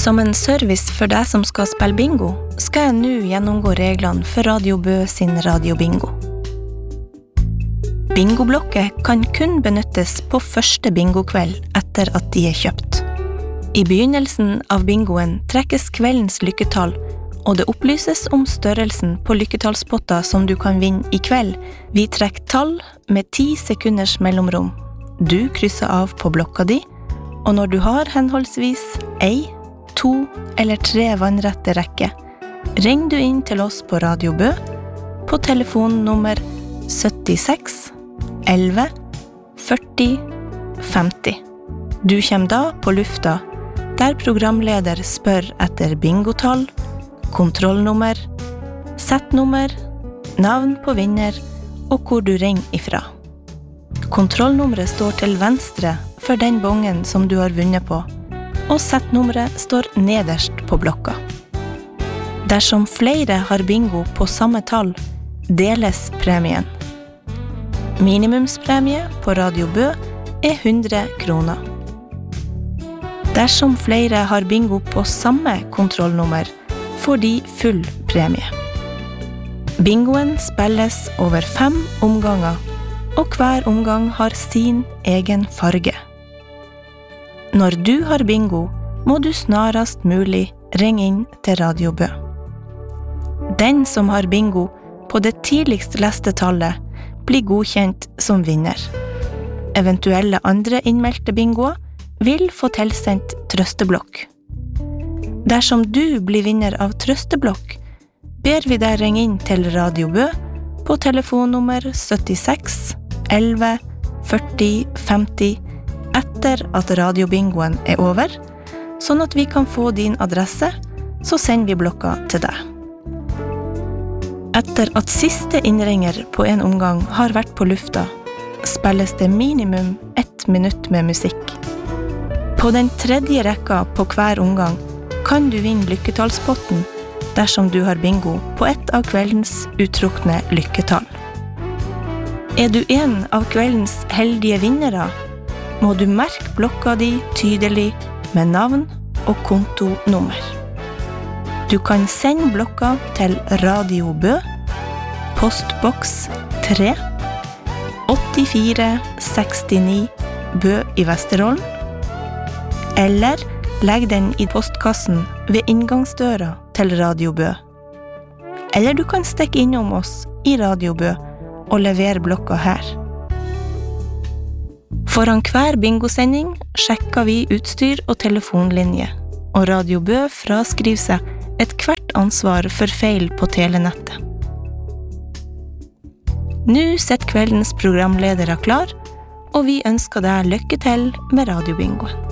Som en service for deg som skal spille bingo, skal jeg nå gjennomgå reglene for Radio Bø sin Radio Bingo. Bingoblokker kan kun benyttes på første bingokveld etter at de er kjøpt. I begynnelsen av bingoen trekkes kveldens lykketall, og det opplyses om størrelsen på lykketallspotter som du kan vinne i kveld. Vi trekker tall med 10 sekunders mellomrom. Du krysser av på blokka di, og når du har henholdsvis 1, 2 eller 3 vannrette rekker, ring du inn til oss på Radio Bø på telefonnummer 76 11 40 50. Du kommer da på lufta, der programleder spør etter bingotall, kontrollnummer, settnummer, navn på vinner og hvor du ringer ifra. Kontrollnummeret står til venstre for den bongen som du har vunnet på, og settnummeret står nederst på blokka. Dersom flere har bingo på samme tall, deles premien. Minimumspremie på Radio Bø er 100 kroner. Dersom flere har bingo på samme kontrollnummer, får de full premie. Bingoen spilles over 5 omganger, og hver omgang har sin egen farge. Når du har bingo, må du snarast mulig ringe inn til Radio Bø. Den som har bingo på det tidligst leste tallet, blir godkjent som vinner. Eventuelle andre innmeldte bingoer vil få tilsendt trøsteblokk. Dersom du blir vinner av trøsteblokk, ber vi deg ringe inn til Radio Bø på telefonnummer 76 11 40 50 etter at radiobingoen er over, sånn at vi kan få din adresse, så sender vi blokka til deg. Etter at siste innringer på en omgang har vært på lufta, spilles det minimum 1 minutt med musikk. På den tredje rekka på hver omgang kan du vinne lykketallspotten dersom du har bingo på et av kveldens uttrukne lykketall. Er du en av kveldens heldige vinnere, må du merke blokka di tydelig med navn og kontonummer. Du kan sende blokka til Radio Bø, postboks 3, 8469 Bø i Vesterålen, eller legg den i postkassen ved inngangsdøra til Radio Bø. Eller du kan stikke innom oss i Radio Bø og levere blokka her. Foran hver bingosending sjekker vi utstyr og telefonlinje, og Radio Bø fraskriver seg et hvert ansvar for feil på telenettet. Nå sitter kveldens programledere klar, og vi ønsker deg lykke til med radiobingoen.